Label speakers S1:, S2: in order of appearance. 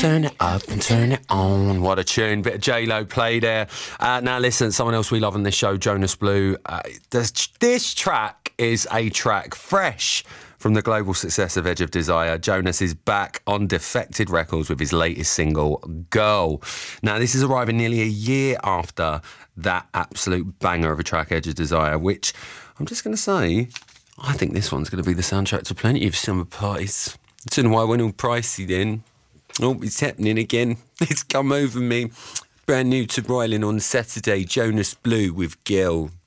S1: Turn it up and turn it on. What a tune. Bit of J-Lo play there. Now listen, someone else we love on this show, Jonas Blue. This track is a track fresh from the global success of Edge of Desire. Jonas is back on Defected Records with his latest single, Girl. Now this is arriving nearly a year after that absolute banger of a track, Edge of Desire, which I'm just going to say, I think this one's going to be the soundtrack to plenty of summer parties. I don't know why I went all pricey then. Oh, it's happening again. It's come over me. Brand new to Roiling on Saturday, Jonas Blue with Girl.